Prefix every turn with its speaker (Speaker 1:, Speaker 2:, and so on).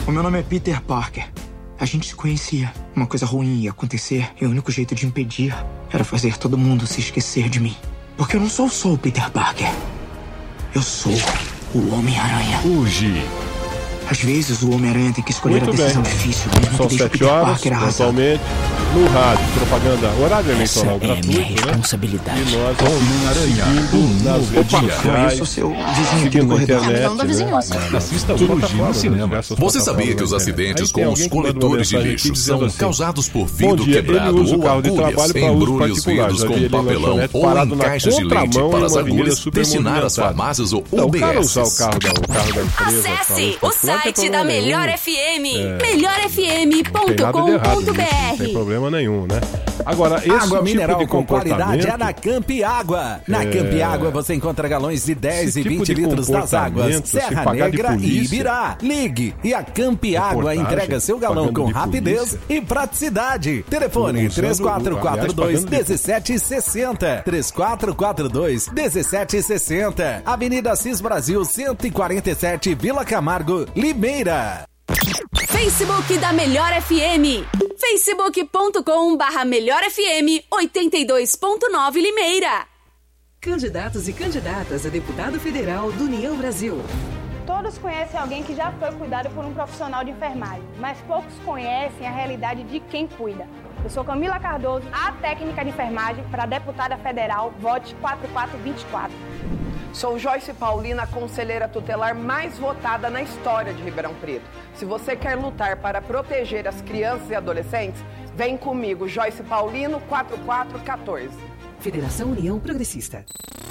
Speaker 1: O meu nome é Peter Parker. A gente se conhecia. Uma coisa ruim ia acontecer e o único jeito de impedir era fazer todo mundo se esquecer de mim. Porque eu não sou só o Peter Parker. Eu sou o Homem-Aranha.
Speaker 2: Fugi.
Speaker 1: Às vezes o Homem-Aranha tem que escolher
Speaker 2: Muito
Speaker 1: a decisão
Speaker 2: bem.
Speaker 1: difícil. Mesmo
Speaker 2: São
Speaker 1: que deixe o
Speaker 2: 7
Speaker 1: Peter
Speaker 2: horas,
Speaker 1: Parker arrasado.
Speaker 2: atualmente, no rádio, propaganda, horário eleitoral
Speaker 1: Essa
Speaker 2: gratuito,
Speaker 1: é minha responsabilidade.
Speaker 2: né? E nós
Speaker 3: Homem-Aranha,
Speaker 2: seguindo nas redes
Speaker 1: Eu
Speaker 2: sociais,
Speaker 1: sou seu vizinho aqui
Speaker 2: seguindo
Speaker 1: do
Speaker 2: na
Speaker 1: corredor.
Speaker 2: internet,
Speaker 4: da vizinhança.
Speaker 2: né?
Speaker 3: Assista
Speaker 2: Tudo
Speaker 3: Fugi no
Speaker 2: plataformas,
Speaker 3: cinema.
Speaker 2: diversas
Speaker 5: Você sabia
Speaker 2: plataformas
Speaker 5: que os
Speaker 2: na
Speaker 5: acidentes
Speaker 2: internet. Aí tem
Speaker 5: com os
Speaker 2: alguém que manda uma
Speaker 5: coletores de
Speaker 2: mensagem aqui
Speaker 5: lixo
Speaker 2: dizendo
Speaker 5: são
Speaker 2: assim,
Speaker 5: causados por
Speaker 2: bom
Speaker 5: vidro
Speaker 2: dia,
Speaker 5: quebrado
Speaker 2: ele usa o
Speaker 5: ou
Speaker 2: carro de
Speaker 5: agulhas,
Speaker 2: trabalho para uso
Speaker 5: embrulhos
Speaker 2: particular.
Speaker 5: vidros
Speaker 2: Já vi
Speaker 5: com
Speaker 2: ele na
Speaker 5: papelão
Speaker 2: lanchonete
Speaker 5: ou
Speaker 2: parado
Speaker 5: em
Speaker 2: na
Speaker 5: caixas de leite
Speaker 2: contramão
Speaker 5: para
Speaker 2: em
Speaker 5: as
Speaker 2: uma avenida
Speaker 5: agulhas
Speaker 2: super
Speaker 5: destinadas às
Speaker 2: movimentada.
Speaker 5: farmácias ou
Speaker 2: Então, o cara usar o
Speaker 5: UBS.
Speaker 2: carro da empresa.
Speaker 4: Acesse
Speaker 2: para
Speaker 4: o
Speaker 2: uso particular, não tem
Speaker 4: site da
Speaker 2: problema
Speaker 4: Melhor
Speaker 2: nenhum.
Speaker 4: FM,
Speaker 2: Não tem nada de errado nisso, não tem
Speaker 4: melhorfm.com.br.
Speaker 2: problema nenhum, né? Agora, esse
Speaker 6: Água
Speaker 2: tipo
Speaker 6: mineral
Speaker 2: de
Speaker 6: com qualidade é
Speaker 2: comportamento...
Speaker 6: na Camp Água. Na Camp Água você encontra galões de 10
Speaker 2: Esse
Speaker 6: e 20
Speaker 2: tipo de
Speaker 6: litros das águas,
Speaker 2: comportamento, se
Speaker 6: Serra
Speaker 2: pagar de
Speaker 6: Negra e
Speaker 2: polícia,
Speaker 6: Ibirá. Ligue e a Camp Água
Speaker 2: reportagem,
Speaker 6: entrega seu galão
Speaker 2: pagando
Speaker 6: com
Speaker 2: de
Speaker 6: rapidez
Speaker 2: polícia.
Speaker 6: e praticidade. Telefone
Speaker 2: Usando, aliás,
Speaker 6: 3442-1760. 3442-1760. Avenida Assis Brasil 147, Vila Camargo, Limeira.
Speaker 4: Facebook da Melhor FM. facebook.com/Melhor FM 82.9 Limeira.
Speaker 7: Candidatos e candidatas a deputado federal do União Brasil.
Speaker 8: Todos conhecem alguém que já foi cuidado por um profissional de enfermagem, mas poucos conhecem a realidade de quem cuida. Eu sou Camila Cardoso, a técnica de enfermagem para a deputada federal, vote 4424.
Speaker 9: Sou Joyce Paulina, a conselheira tutelar mais votada na história de Ribeirão Preto. Se você quer lutar para proteger as crianças e adolescentes, vem comigo, Joyce Paulino, 4414.
Speaker 7: Federação União Progressista.